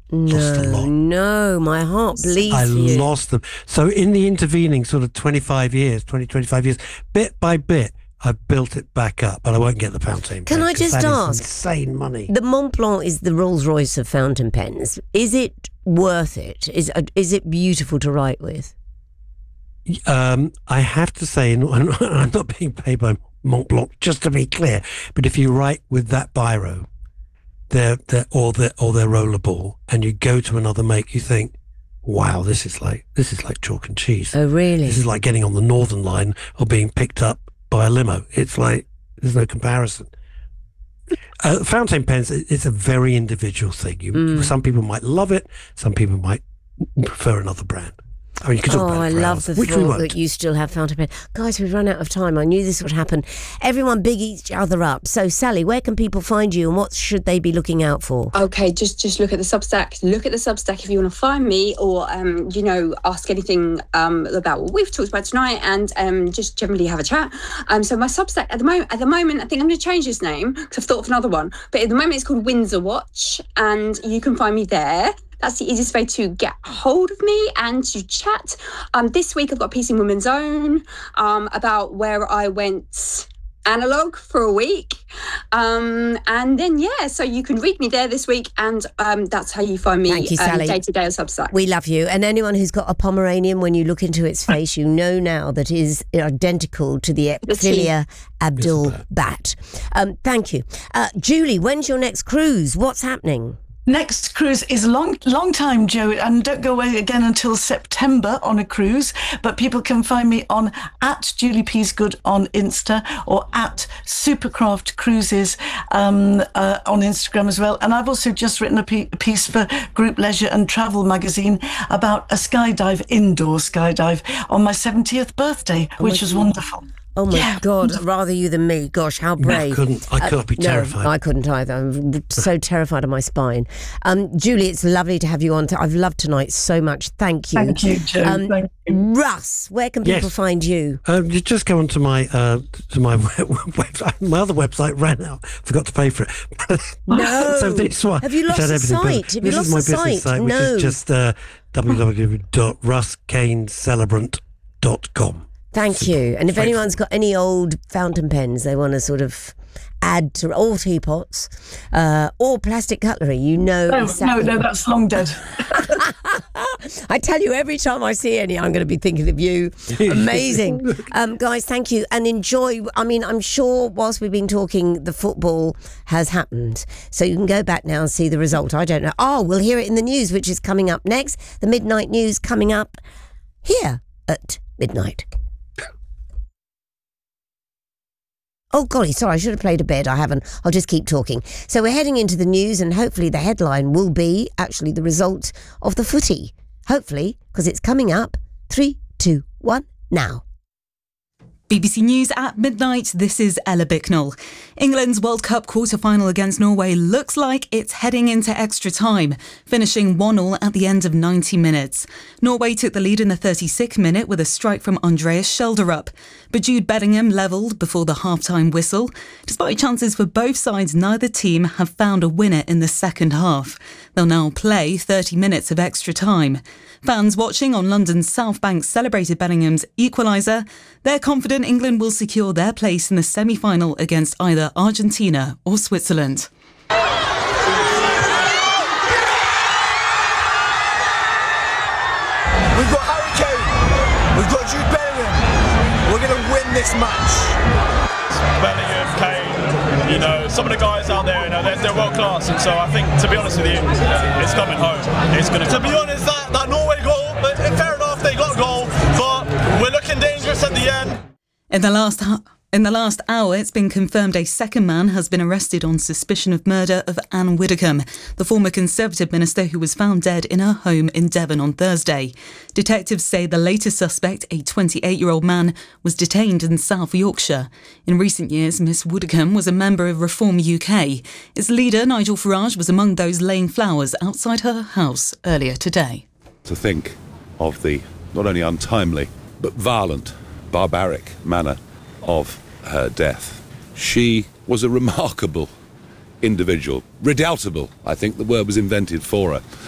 Lost a lot. No, my heart bleeds I for you. lost them. So in the intervening sort of 25 years, bit by bit, I built it back up, but I won't get the fountain pen. Can I just that ask? Is insane money. The Mont Blanc is the Rolls Royce of fountain pens. Is it worth it? Is it beautiful to write with? I have to say, and I'm not being paid by Mont Blanc, just to be clear, but if you write with that biro, their rollerball, and you go to another make, you think, wow, this is like chalk and cheese. Oh, really? This is like getting on the Northern Line or being picked up by a limo. It's like there's no comparison. Fountain pens, it's a very individual thing. Some people might love it, some people might prefer another brand. I mean, you could talk about it for love hours, the which we thought won't. that you still have fountain pen. Guys, we've run out of time. I knew this would happen. Everyone big each other up. So, Sally, where can people find you and what should they be looking out for? Okay, just look at the Substack. Look at the Substack if you want to find me or, ask anything about what we've talked about tonight and just generally have a chat. So my Substack at the moment, I think I'm going to change this name because I've thought of another one. But at the moment, it's called Windsor Watch, and you can find me there. That's the easiest way to get hold of me and to chat. This week I've got a piece in Women's Own about where I went analog for a week. And then, so you can read me there this week, and that's how you find me. Thank you, Sally. Day-to-day on Substack. We love you. And anyone who's got a Pomeranian, when you look into its face, you know now that is identical to the Exilia Abdul Bat. Thank you. Julie, when's your next cruise? What's happening? Next cruise is long time, Joe, and don't go away again until September on a cruise. But people can find me on @JuliePeasgood on Insta or @Supercraft Cruises on Instagram as well. And I've also just written a piece for Group Leisure and Travel magazine about a indoor skydive on my 70th birthday, which was wonderful. Oh my God, rather you than me. Gosh, how brave. I could be terrified. No, I couldn't either. I'm so terrified of my spine. Julie, it's lovely to have you on. I've loved tonight so much. Thank you. Thank you, Joe. Thank you. Russ, where can people find you? You just go onto my website. My other website ran out. Forgot to pay for it. No. So this one. Have you lost the site? Have you lost the site? This is my business site, which is just www.russcaincelebrant.com. Thank you. And if anyone's got any old fountain pens they want to sort of add to, or teapots, or plastic cutlery, exactly. No, that's long dead. I tell you, every time I see any, I'm going to be thinking of you. Amazing. Guys, thank you. And enjoy. I mean, I'm sure whilst we've been talking, the football has happened. So you can go back now and see the result. I don't know. Oh, we'll hear it in the news, which is coming up next. The midnight news coming up here at midnight. Oh, golly, sorry, I should have played a bed. I haven't. I'll just keep talking. So we're heading into the news, and hopefully the headline will be actually the result of the footy. Hopefully, because it's coming up. 3, 2, 1, now. BBC News at midnight, this is Ella Bicknell. England's World Cup quarter-final against Norway looks like it's heading into extra time, finishing 1-1 at the end of 90 minutes. Norway took the lead in the 36th minute with a strike from Andreas Schelderup, but Jude Bellingham levelled before the half-time whistle. Despite chances for both sides, neither team have found a winner in the second half. They'll now play 30 minutes of extra time. Fans watching on London's South Bank celebrated Bellingham's equaliser. They're confident England will secure their place in the semi-final against either Argentina or Switzerland. We've got Harry Kane, we've got Jude Bellingham. We're going to win this match. Bellingham, Kane, some of the guys out there, they're world class, and so I think, to be honest with you, it's coming home. It's going to be honest, that Norway goal, but fair enough, they got a goal, but we're looking dangerous at the end. In the last hour, it's been confirmed a second man has been arrested on suspicion of murder of Anne Widdecombe, the former Conservative minister who was found dead in her home in Devon on Thursday. Detectives say the latest suspect, a 28-year-old man, was detained in South Yorkshire. In recent years, Miss Widdecombe was a member of Reform UK. Its leader, Nigel Farage, was among those laying flowers outside her house earlier today. To think of the not only untimely but violent, barbaric manner of her death. She was a remarkable individual. Redoubtable, I think the word was invented for her.